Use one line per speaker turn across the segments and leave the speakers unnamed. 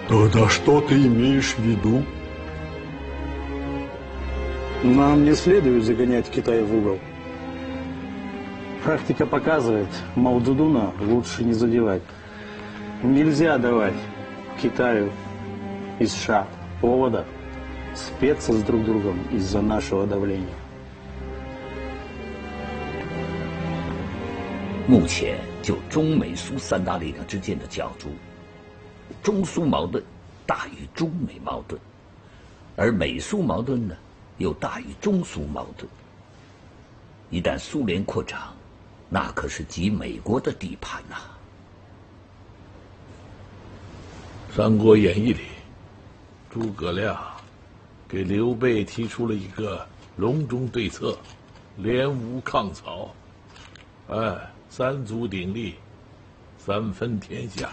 Тогда что ты имеешь в виду?
Нам не следует загонять Китай в угол. Практика показывает, Мао Цзэдуна лучше не задевать. Нельзя давать Китаю и США повода спеться с друг другом из-за нашего давления.
目前就中美苏三大力量之间的角逐，中苏矛盾大于中美矛盾，而美苏矛盾呢又大于中苏矛盾。一旦苏联扩张，那可是及美国的地盘呐。
《三国演义》里，诸葛亮给刘备提出了一个隆中对策：联吴抗曹，三足鼎立，三分天下。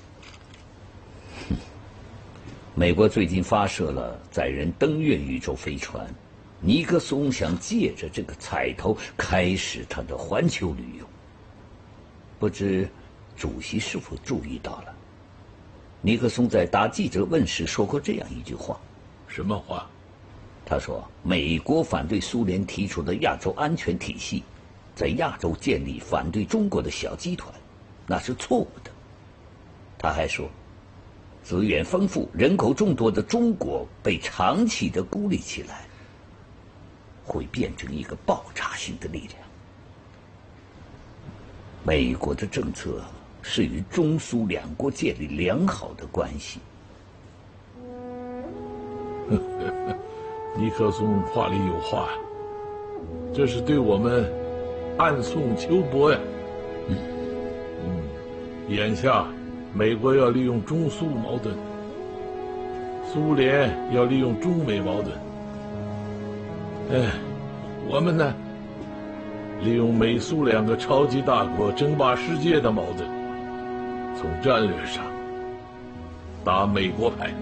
美国最近发射了载人登月宇宙飞船，尼克松想借着这个彩头开始他的环球旅游。不知主席是否注意到了？尼克松在答记者问时说过这样一句话。
什么话？
他说：“美国反对苏联提出的亚洲安全体系，在亚洲建立反对中国的小集团，那是错误的。”他还说，资源丰富、人口众多的中国被长期的孤立起来，会变成一个爆炸性的力量。美国的政策是与中苏两国建立良好的关系。
尼克松话里有话，这是对我们暗送秋波呀。眼下美国要利用中苏矛盾，苏联要利用中美矛盾。我们呢，利用美苏两个超级大国争霸世界的矛盾，从战略上打美国牌。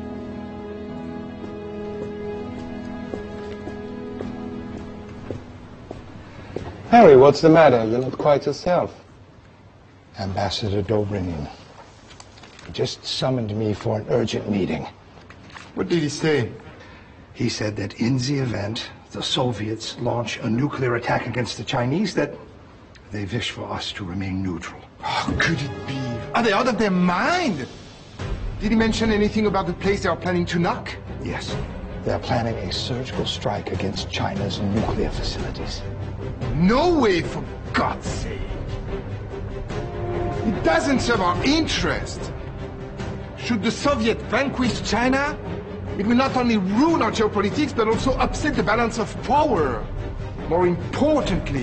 Harry, what's the matter? You're not quite yourself. Ambassador Dobrynin just summoned me for an urgent meeting.
What did he say?
He said that in the event the Soviets launch a nuclear attack against the Chinese, that they wish for us to remain neutral.
Oh, could it be? Are they out of their mind? Did he mention anything about the place they are planning to knock?
Yes. They are planning a surgical strike against China's nuclear facilities.
No way, for God's sake. It doesn't serve our interest. Should the Soviets vanquish China, it will not only ruin our geopolitics, but also upset the balance of power. More importantly,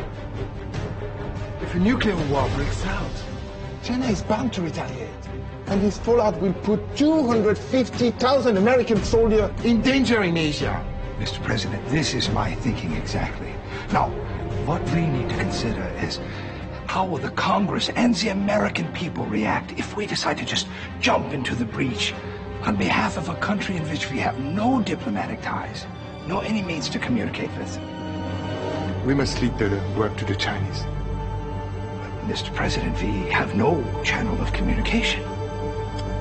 if a nuclear war breaks out, China is bound to retaliate. And this fallout will put 250,000 American soldiers in danger in Asia.
Mr. President, this is my thinking exactly. Now, what we need to consider is how will the Congress and the American people react if we decide to just jump into the breach on behalf of a country in which we have no diplomatic ties, no any means to communicate with?
We must lead the work to the Chinese.
But, Mr. President, we have no channel of communication.